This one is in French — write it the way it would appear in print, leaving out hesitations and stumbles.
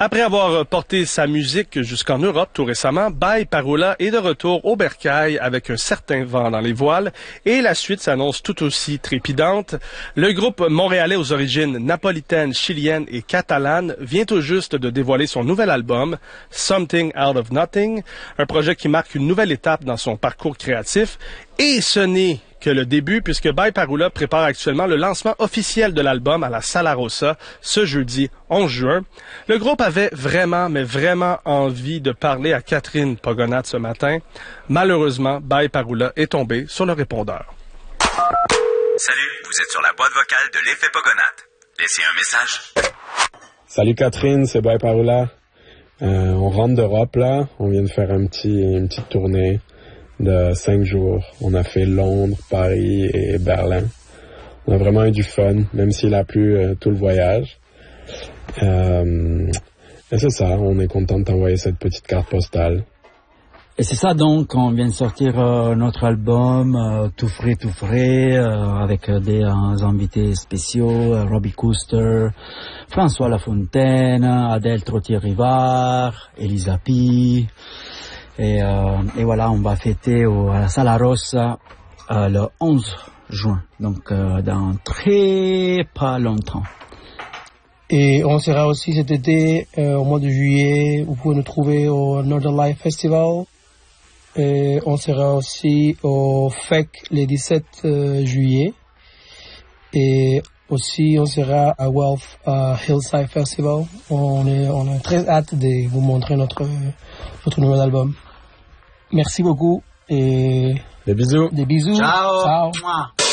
Après avoir porté sa musique jusqu'en Europe tout récemment, Bye Parola est de retour au bercail avec un certain vent dans les voiles et la suite s'annonce tout aussi trépidante. Le groupe montréalais aux origines napolitaines, chiliennes et catalanes vient tout juste de dévoiler son nouvel album, Something Out of Nothing, un projet qui marque une nouvelle étape dans son parcours créatif. Et ce n'est que le début, puisque Bye Parola prépare actuellement le lancement officiel de l'album à la Sala Rossa ce jeudi 11 juin. Le groupe avait vraiment, mais vraiment envie de parler à Catherine Pogonat ce matin. Malheureusement, Bye Parola est tombé sur le répondeur. Salut, vous êtes sur la boîte vocale de l'effet Pogonat. Laissez un message. Salut Catherine, c'est Bye Parola. On rentre d'Europe là, on vient de faire une petite tournée de 5 jours. On a fait Londres, Paris et Berlin. On a vraiment eu du fun, même s'il a plu tout le voyage. Et c'est ça, on est content de t'envoyer cette petite carte postale. Et c'est ça donc, on vient de sortir notre album tout frais, avec des invités spéciaux, Robbie Kuster, François Lafontaine, Adèle Trottier-Rivard, Elisa Pi. Et voilà, on va fêter à la Sala Rossa le 11 juin, donc dans très pas longtemps. Et on sera aussi cet été, au mois de juillet, vous pouvez nous trouver au Northern Life Festival. Et on sera aussi au FEC le 17 juillet. Et aussi, on sera à Wealth Hillside Festival. On a très hâte de vous montrer notre nouvel album. Merci beaucoup et Des bisous. Ciao. Ciao.